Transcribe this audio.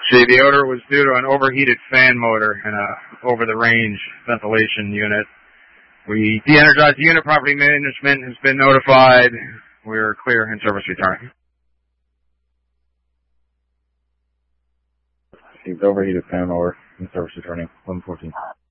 See, the odor was due to an overheated fan motor and a over-the-range ventilation unit. We de-energized the unit. Property management has been notified. We're clear in service return. Received overheated fan motor in service returning 1114.